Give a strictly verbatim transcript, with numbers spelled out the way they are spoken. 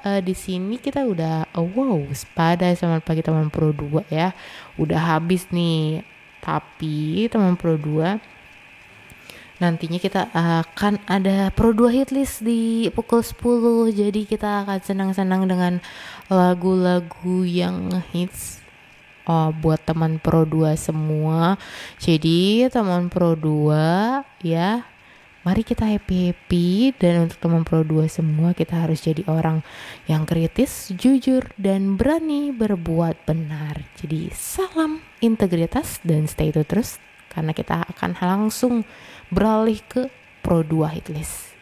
uh, di sini kita udah uh, wow, sepada sama pagi teman Pro dua ya. Udah habis nih. Tapi teman Pro dua, nantinya kita akan ada Pro dua Hitlist di pukul sepuluh. Jadi kita akan senang-senang dengan lagu-lagu yang hits oh, buat teman Pro dua semua. Jadi teman Pro dua ya, mari kita happy-happy. Dan untuk teman Pro dua semua, kita harus jadi orang yang kritis, jujur, dan berani berbuat benar. Jadi salam integritas dan stay itu terus, karena kita akan langsung beralih ke Pro dua Hitlist.